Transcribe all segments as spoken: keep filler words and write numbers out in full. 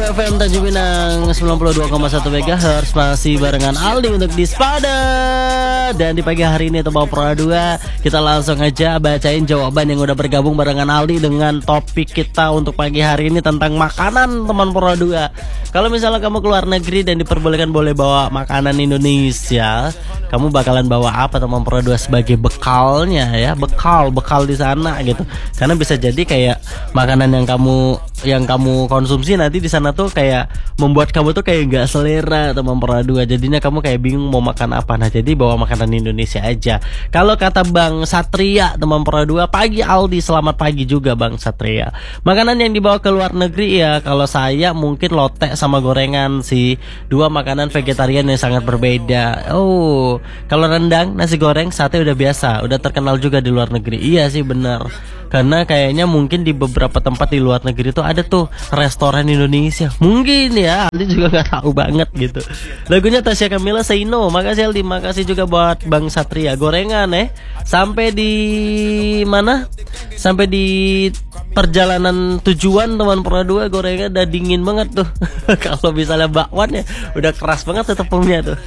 F M Tanjung Pinang sembilan puluh dua koma satu megahertz. Masih barengan Aldi untuk di Spada. Dan di pagi hari ini Teman Pro dua, kita langsung aja bacain jawaban yang udah bergabung barengan Aldi dengan topik kita untuk pagi hari ini tentang makanan Teman Pro dua. Kalau misalnya kamu keluar negeri dan diperbolehkan boleh bawa makanan Indonesia, kamu bakalan bawa apa Teman Pro dua sebagai bekalnya ya? Bekal, bekal di sana gitu. Karena bisa jadi kayak makanan yang kamu yang kamu konsumsi nanti di sana tuh kayak membuat kamu tuh kayak nggak selera Teman Pro dua. Jadinya kamu kayak bingung mau makan apa. Nah, jadi bawa makanan Indonesia aja. Kalau kata Bang Satria Teman Pro dua, pagi Aldi, selamat pagi juga Bang Satria. Makanan yang dibawa ke luar negeri ya, kalau saya mungkin lotek sama gorengan sih. Dua makanan vegetarian yang sangat berbeda. Oh, kalau rendang, nasi goreng, sate udah biasa, udah terkenal juga di luar negeri. Iya sih benar. Karena kayaknya mungkin di beberapa tempat di luar negeri tuh ada tuh restoran Indonesia. Mungkin ya, Aldi juga nggak tahu banget gitu. Lagunya Tasya Kamila Say No. Makasih Aldi, makasih juga buat Bang Satria. Gorengan eh, sampai di mana? Sampai di perjalanan tujuan Teman Pro dua gorengan udah dingin banget tuh. Kalau misalnya bakwan ya udah keras banget tuh tepungnya tuh.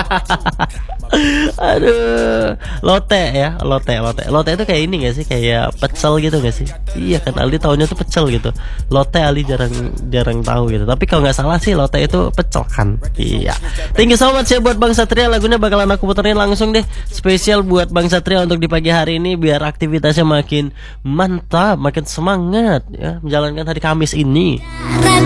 Aduh, lote ya, lote, lote, lote itu kayak ini gak sih, kayak pecel gitu gak sih? Iya kan, Aldi taunya tuh pecel gitu. Lote Aldi jarang jarang tahu gitu. Tapi kalau nggak salah sih lote itu pecel kan. Iya. Thank you so much ya buat Bang Satria. Lagunya bakalan aku puterin langsung deh, spesial buat Bang Satria untuk di pagi hari ini biar aktivitasnya makin mantap, makin semangat ya menjalankan hari Kamis ini.